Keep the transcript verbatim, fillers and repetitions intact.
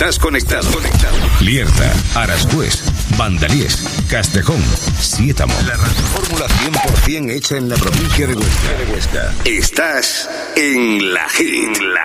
Estás conectado. conectado. Lierta, Arascués, Vandaliés, Castejón, Siétamo. La radiofórmula cien por ciento hecha en la provincia de Huesca. Estás en la Hit.